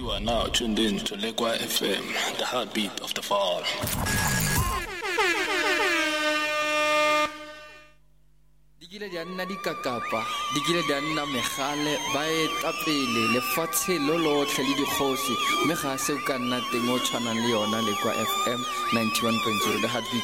You are now tuned in to Lekwa FM, the heartbeat of the fall. Dikile di anna dikakapa, dikile di anna megale, ba etapele lefatshe lo lotlhe le dikgosi mme ga se o ka nna teng o tshwanang le yona Lekwa FM 91.0 the heartbeat